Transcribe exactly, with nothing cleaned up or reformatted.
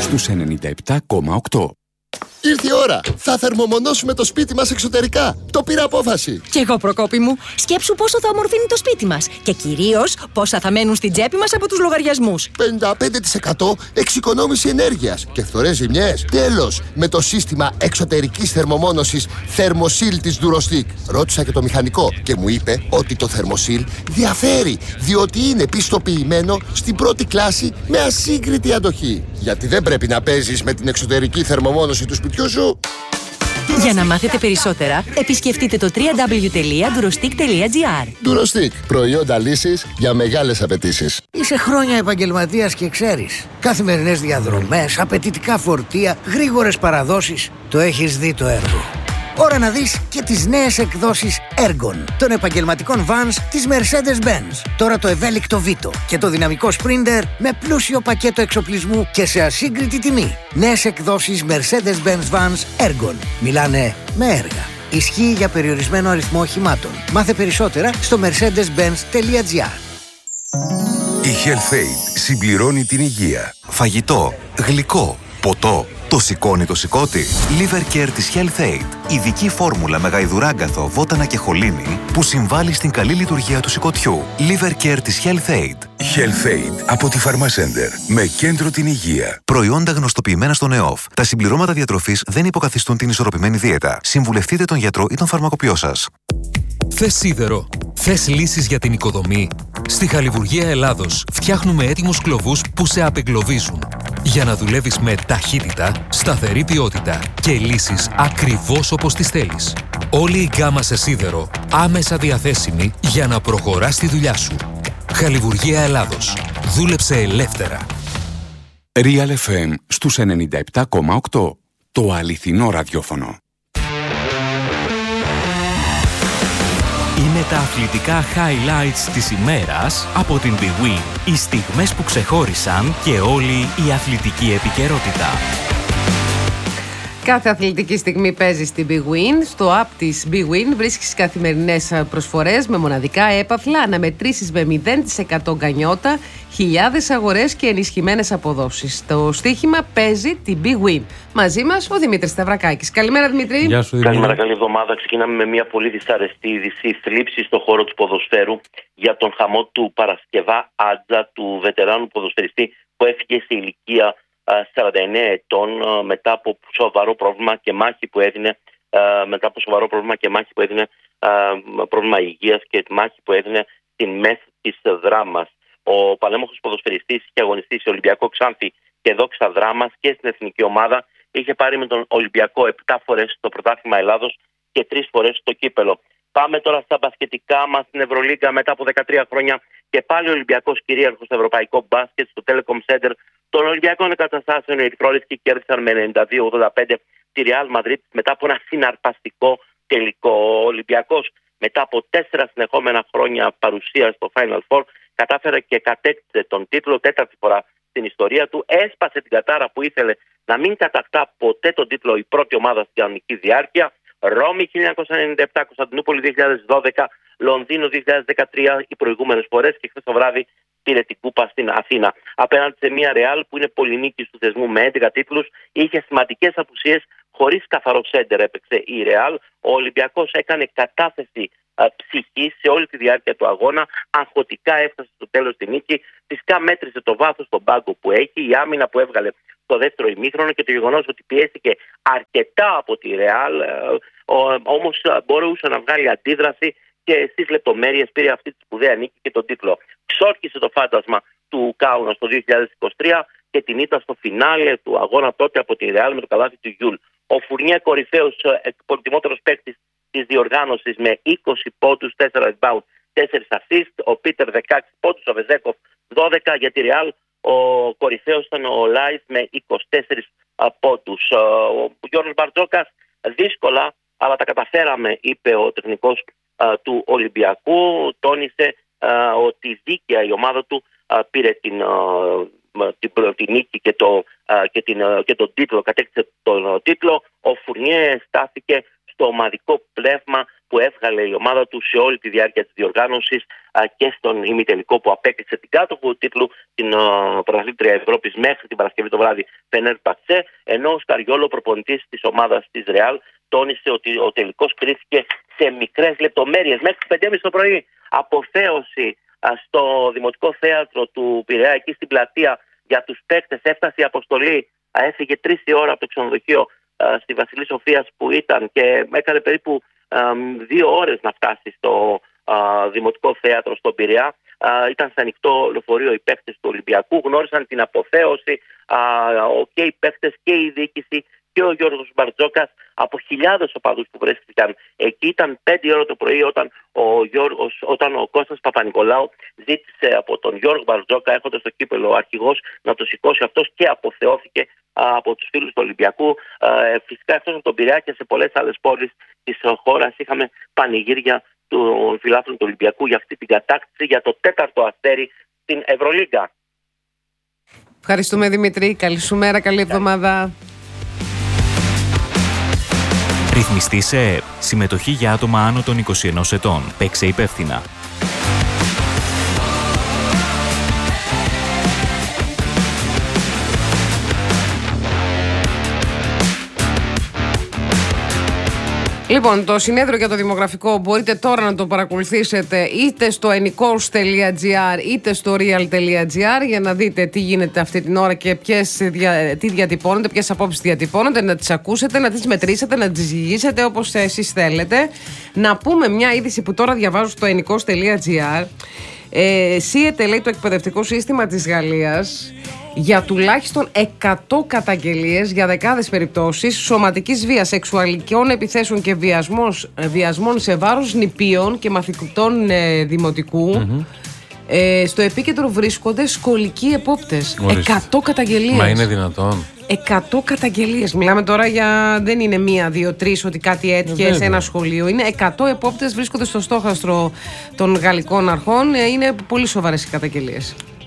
στους ενενήντα επτά κόμμα οκτώ. Ήρθε η ώρα! Θα θερμομονώσουμε το σπίτι μας εξωτερικά. Το πήρα απόφαση. Κι εγώ, Προκόπη μου. Σκέψου πόσο θα ομορφύνει το σπίτι μας. Και κυρίως πόσα θα μένουν στην τσέπη μας από τους λογαριασμούς. πενήντα πέντε τοις εκατό εξοικονόμηση ενέργειας και φθορές ζημιές. Τέλος! Με το σύστημα εξωτερικής θερμομόνωσης Thermosil της Durostic. Ρώτησα και το μηχανικό και μου είπε ότι το Thermosil διαφέρει, διότι είναι πιστοποιημένο στην πρώτη κλάση με ασύγκριτη αντοχή. Γιατί δεν πρέπει να παίζεις με την εξωτερική θερμομόνωση του σπιτιού σου. Για να μάθετε περισσότερα, επισκεφτείτε το double-u double-u double-u τελεία durostic τελεία gr. Durostic. Προϊόντα λύσης για μεγάλες απαιτήσεις. Είσαι χρόνια επαγγελματίας και ξέρεις. Καθημερινές διαδρομές, απαιτητικά φορτία, γρήγορες παραδόσεις. Το έχεις δει το έργο. Ώρα να δεις και τις νέες εκδόσεις Ergon των επαγγελματικών vans της Mercedes-Benz. Τώρα το ευέλικτο Vito και το δυναμικό Sprinter με πλούσιο πακέτο εξοπλισμού και σε ασύγκριτη τιμή. Νέες εκδόσεις Mercedes-Benz vans Ergon. Μιλάνε με έργα. Ισχύει για περιορισμένο αριθμό οχημάτων. Μάθε περισσότερα στο mercedes benz τελεία gr. Η Health-Ade συμπληρώνει την υγεία. Φαγητό, γλυκό, ποτό. Το σηκώνει το σηκώτη. Liver Care της Health-Ade. Ειδική φόρμουλα με γαϊδουράγκαθο, βότανα και χολίνη που συμβάλλει στην καλή λειτουργία του σηκωτιού. Liver Care της Health-Ade. Health-Ade από τη Pharmacenter. Με κέντρο την υγεία. Προϊόντα γνωστοποιημένα στον ΕΟΦ. Τα συμπληρώματα διατροφής δεν υποκαθιστούν την ισορροπημένη δίαιτα. Συμβουλευτείτε τον γιατρό ή τον φαρμακοποιό σας. Θες σίδερο? Θες λύσεις για την οικοδομή? Στη Χαλιβουργία Ελλάδος φτιάχνουμε έτοιμους κλωβούς που σε απεγκλωβίζουν. Για να δουλεύεις με ταχύτητα, σταθερή ποιότητα και λύσεις ακριβώς όπως τις θέλεις. Όλη η γκάμα σε σίδερο άμεσα διαθέσιμη για να προχωράς τη δουλειά σου. Χαλιβουργία Ελλάδος. Δούλεψε ελεύθερα. Real εφ εμ στους ενενήντα επτά κόμμα οκτώ. Το αληθινό ραδιόφωνο. Είναι τα αθλητικά highlights της ημέρας από την Big Win. Οι στιγμές που ξεχώρισαν και όλη η αθλητική επικαιρότητα. Κάθε αθλητική στιγμή παίζει στην Big Win. Στο app της Big Win βρίσκεις καθημερινές προσφορές με μοναδικά έπαθλα, αναμετρήσεις με μηδέν τοις εκατό γκανιότα, χιλιάδες αγορές και ενισχυμένες αποδόσεις. Το στοίχημα παίζει την Big Win. Μαζί μας ο Δημήτρης Σταυρακάκης. Καλημέρα, Δημήτρη. Γεια σου, Δημήτρη. Καλημέρα, καλή εβδομάδα. Ξεκινάμε με μια πολύ δυσάρεστη είδηση. Θλίψη στον χώρο του ποδοσφαίρου για τον χαμό του Παρασκευά Άτζα, του βετεράνου ποδοσφαιριστή που έφυγε σε ηλικία σαράντα εννέα ετών μετά από σοβαρό πρόβλημα και μάχη που έδινε μετά από σοβαρό πρόβλημα και μάχη που έδινε πρόβλημα υγείας και μάχη που έδινε στην μέση της Δράμας. Ο παλέμαχος ποδοσφαιριστής είχε αγωνιστεί σε Ολυμπιακό Ξάνθη και Δόξα Δράμας και στην εθνική ομάδα. Είχε πάρει με τον Ολυμπιακό επτά φορές στο πρωτάθλημα Ελλάδος και τρεις φορές στο κύπελο. Πάμε τώρα στα μπασκετικά μας στην Ευρωλίγκα μετά από δεκατρία χρόνια και πάλι ο Ολυμπιακός κυρίαρχος στο ευρωπαϊκό μπάσκετ στο Telecom Center των Ολυμπιακών Εγκαταστάσεων. Οι ερυθρόλευκοι κέρδισαν με ενενήντα δύο ογδόντα πέντε τη Real Madrid μετά από ένα συναρπαστικό τελικό. Ο Ολυμπιακός μετά από τέσσερα συνεχόμενα χρόνια παρουσία στο Final Four κατάφερε και κατέκτησε τον τίτλο τέταρτη φορά στην ιστορία του. Έσπασε την κατάρα που ήθελε να μην κατακτά ποτέ τον τίτλο η πρώτη ομάδα στην κανονική διάρκεια. Ρώμη χίλια εννιακόσια ενενήντα επτά, Κωνσταντινούπολη δύο χιλιάδες δώδεκα, Λονδίνο δύο χιλιάδες δεκατρία οι προηγούμενες φορές και χθες το βράδυ πήρε την κούπα στην Αθήνα. Απέναντι σε μια Ρεάλ που είναι πολυνίκης του θεσμού με έντεκα τίτλους, είχε σημαντικές απουσίες, χωρίς καθαρό σέντερ έπαιξε η Ρεάλ. Ο Ολυμπιακός έκανε κατάθεση ψυχή σε όλη τη διάρκεια του αγώνα. Αγχωτικά έφτασε στο τέλος τη νίκη. Φυσικά μέτρησε το βάθος στον πάγκο που έχει, η άμυνα που έβγαλε στο δεύτερο ημίχρονο και το γεγονός ότι πιέστηκε αρκετά από τη Ρεάλ, όμως μπορούσε να βγάλει αντίδραση και στις λεπτομέρειες πήρε αυτή τη σπουδαία νίκη και τον τίτλο. Ξόρκισε το φάντασμα του Κάουνα στο δύο χιλιάδες είκοσι τρία και την ήττα στο φινάλε του αγώνα τότε από τη Ρεάλ με το καλάθι του Γιούλ. Ο Φουρνιέ, κορυφαίος, πολυτιμότερος παίκτης της διοργάνωσης με είκοσι πόντους, τέσσερα rebound, τέσσερα assist. Ο Πίτερ δεκαέξι πόντους, ο Βεζέκοφ δώδεκα. Για τη Ρεάλ ο κορυφαίος ήταν ο Λάις με είκοσι τέσσερα πόντους. Ο Γιώργος Μπαρτζόκας δύσκολα, αλλά τα καταφέραμε, είπε ο τεχνικός α, του Ολυμπιακού. Τόνισε α, ότι δίκαια η ομάδα του α, πήρε την, α, την, την νίκη και, το, α, και, την, α, και τον τίτλο, κατέκτησε τον τίτλο. Ο Φουρνιέ στάθηκε στο ομαδικό πνεύμα που έβγαλε η ομάδα του σε όλη τη διάρκεια της διοργάνωσης και στον ημιτελικό που απέκτησε την κάτοχο του τίτλου, την πρωταθλήτρια Ευρώπης μέχρι την Παρασκευή το βράδυ, Φενέρμπαχτσε, ενώ ο Σκαριόλο, προπονητής της ομάδας της Ρεάλ, τόνισε ότι ο τελικός κρίθηκε σε μικρές λεπτομέρειες. Μέχρι τις πέντε και μισή το πρωί αποθέωση στο Δημοτικό Θέατρο του Πειραιά, εκεί στην πλατεία, για τους παίκτες. Έφτασε η αποστολή, έφυγε τρεις η ώρα από το ξενοδοχείο στη Βασιλής Σοφίας που ήταν και έκανε περίπου δύο ώρες να φτάσει στο Δημοτικό Θέατρο στον Πειραιά. Ήταν σε ανοιχτό λεωφορείο οι παίκτες του Ολυμπιακού, γνώρισαν την αποθέωση και οι παίκτες και η διοίκηση και ο Γιώργος Μπαρτζόκας από χιλιάδες οπαδούς που βρέθηκαν εκεί. Ήταν πέντε ώρα το πρωί όταν ο, Γιώργος, όταν ο Κώστας Παπα-Νικολάου ζήτησε από τον Γιώργο Μπαρτζόκα, έχοντας το κύπελο ο αρχηγός, να το σηκώσει αυτός και αποθεώθηκε από τους φίλους του Ολυμπιακού. Φυσικά εκτός από τον Πειραιά και σε πολλές άλλες πόλεις της χώρας είχαμε πανηγύρια των φιλάθλων του Ολυμπιακού για αυτή την κατάκτηση, για το τέταρτο αστέρι στην Ευρωλίγκα. Ευχαριστούμε, Δημήτρη. Καλή σου μέρα, καλή εβδομάδα. Ρυθμιστή σε ΕΕΠ. Συμμετοχή για άτομα άνω των είκοσι ενός ετών. Παίξε υπεύθυνα. Λοιπόν, το συνέδριο για το δημογραφικό μπορείτε τώρα να το παρακολουθήσετε είτε στο enikors τελεία gr είτε στο real τελεία gr για να δείτε τι γίνεται αυτή την ώρα και ποιες, τι διατυπώνονται, ποιες απόψεις διατυπώνονται, να τις ακούσετε, να τις μετρήσετε, να τις ζυγίσετε όπως εσείς θέλετε. Να πούμε μια είδηση που τώρα διαβάζω στο enikors τελεία gr. Ε, σύεται, λέει, το εκπαιδευτικό σύστημα της Γαλλίας για τουλάχιστον εκατό καταγγελίες για δεκάδες περιπτώσεις σωματικής βίας, σεξουαλικών επιθέσεων και βιασμός, βιασμών σε βάρος νηπίων και μαθητών ε, δημοτικού. Mm-hmm. Ε, στο επίκεντρο βρίσκονται σχολικοί επόπτες. Ορίστε. εκατό καταγγελίες. Μα είναι δυνατόν? εκατό καταγγελίες. Μιλάμε τώρα για. Δεν είναι μία, δύο, τρεις ότι κάτι έτυχε ε, σε ένα σχολείο. Είναι εκατό επόπτες, βρίσκονται στο στόχαστρο των γαλλικών αρχών. Είναι πολύ σοβαρές οι καταγγελίες.